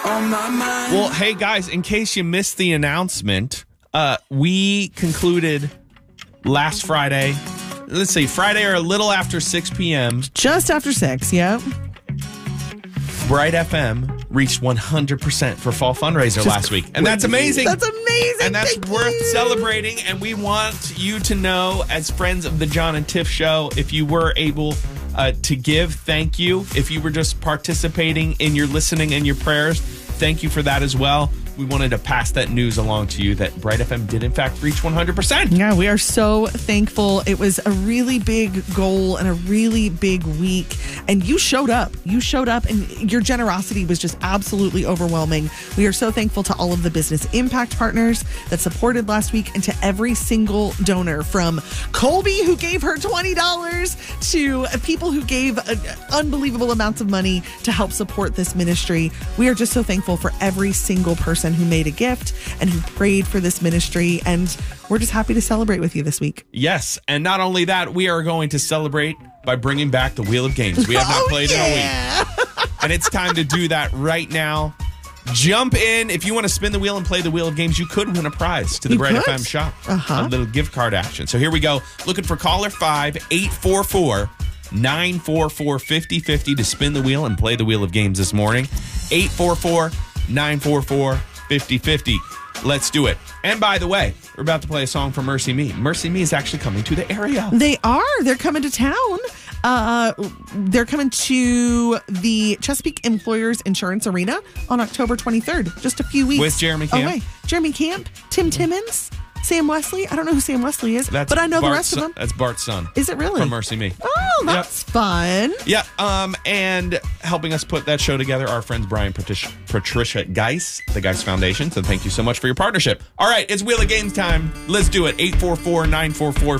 on my mind. Well, hey, guys, in case you missed the announcement, we concluded last Friday, let's see, Friday or a little after 6 p.m. Just after 6, yep. Bright FM reached 100% for fall fundraiser last week. And that's amazing. That's amazing. And that's Thank worth you. celebrating. And we want you to know, as friends of the John and Tiff Show, if you were able to give, thank you. If you were just participating in your listening and your prayers, thank you for that as well. We wanted to pass that news along to you that Bright FM did, in fact, reach 100%. Yeah, we are so thankful. It was a really big goal and a really big week. And you showed up. You showed up, and your generosity was just absolutely overwhelming. We are so thankful to all of the business impact partners that supported last week, and to every single donor, from Colby, who gave her $20, to people who gave unbelievable amounts of money to help support this ministry. We are just so thankful for every single person who made a gift and who prayed for this ministry. And we're just happy to celebrate with you this week. Yes, and not only that, we are going to celebrate by bringing back the Wheel of Games. We have not played in a week. And it's time to do that right now. Jump in. If you want to spin the wheel and play the Wheel of Games, you could win a prize to the Bright FM shop. A little gift card action. So here we go. Looking for caller 5-844-944-5050 to spin the wheel and play the Wheel of Games this morning. 844-944-5050. Let's do it. And by the way, we're about to play a song from Mercy Me. Mercy Me is actually coming to the area. They are. They're coming to town. They're coming to the Chesapeake Employers Insurance Arena on October 23rd, just a few weeks With Jeremy Camp. away. Jeremy Camp, Tim Timmons, Sam Wesley. I don't know who Sam Wesley is, but I know the rest of them. That's Bart's son. Is it really? From Mercy Me. Oh, that's fun. Yeah, and helping us put that show together, our friends Brian Patricia Geis, the Geis Foundation. So thank you so much for your partnership. All right, it's Wheel of Games time. Let's do it. 844-944